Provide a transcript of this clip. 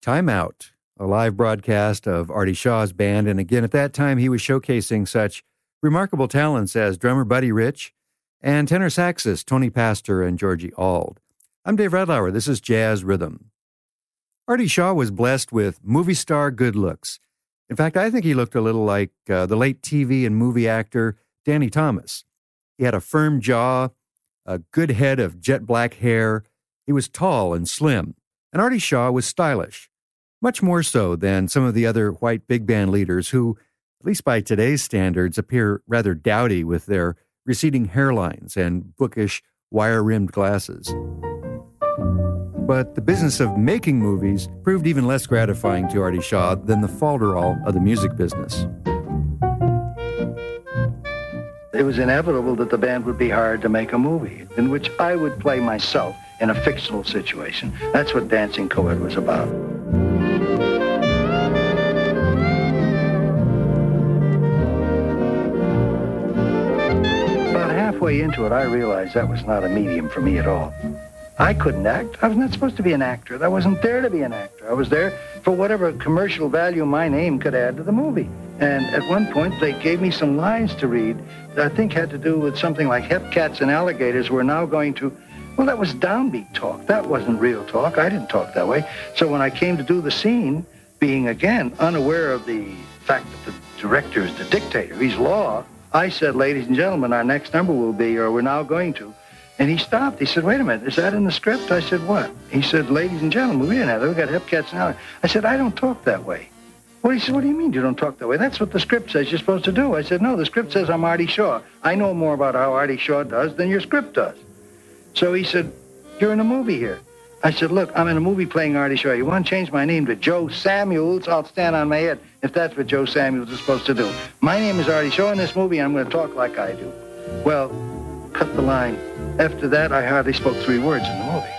Time Out, a live broadcast of Artie Shaw's band. And again, at that time, he was showcasing such remarkable talents as drummer Buddy Rich and tenor saxist Tony Pastor and Georgie Auld. I'm Dave Redlauer. This is Jazz Rhythm. Artie Shaw was blessed with movie star good looks. In fact, I think he looked a little like the late TV and movie actor Danny Thomas. He had a firm jaw, a good head of jet black hair. He was tall and slim. And Artie Shaw was stylish, much more so than some of the other white big band leaders who, at least by today's standards, appear rather dowdy with their receding hairlines and bookish wire-rimmed glasses. But the business of making movies proved even less gratifying to Artie Shaw than the falderall of the music business. It was inevitable that the band would be hired to make a movie in which I would play myself in a fictional situation. That's what Dancing Co-Ed was about. About halfway into it, I realized that was not a medium for me at all. I couldn't act. I was not supposed to be an actor. I wasn't there to be an actor. I was there for whatever commercial value my name could add to the movie. And at one point, they gave me some lines to read that I think had to do with something like hepcats and alligators were now going to... Well, that was downbeat talk. That wasn't real talk. I didn't talk that way. So when I came to do the scene, being, again, unaware of the fact that the director is the dictator, he's law, I said, ladies and gentlemen, our next number will be, or we're now going to... And he stopped. He said, wait a minute, is that in the script? I said, what? He said, ladies and gentlemen, we didn't have that. We got hepcats and alligators. I said, I don't talk that way. Well, he said, what do you mean you don't talk that way? That's what the script says you're supposed to do. I said, no, the script says I'm Artie Shaw. I know more about how Artie Shaw does than your script does. So he said, you're in a movie here. I said, look, I'm in a movie playing Artie Shaw. You want to change my name to Joe Samuels? I'll stand on my head if that's what Joe Samuels is supposed to do. My name is Artie Shaw in this movie, and I'm going to talk like I do. Well, cut the line. After that, I hardly spoke 3 words in the movie.